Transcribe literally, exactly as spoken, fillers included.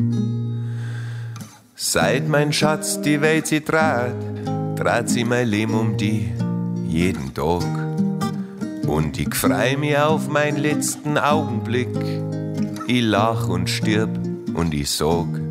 Seit mein Schatz die Welt sie dreht, dreht sie mein Leben um die jeden Tag. Und ich freu mich auf meinen letzten Augenblick. Ich lach und stirb und ich sag,